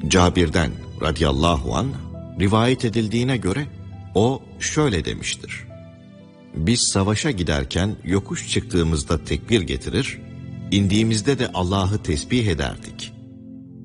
Cabir'den radıyallahu anh rivayet edildiğine göre o şöyle demiştir: biz savaşa giderken yokuş çıktığımızda tekbir getirir, indiğimizde de Allah'ı tesbih ederdik.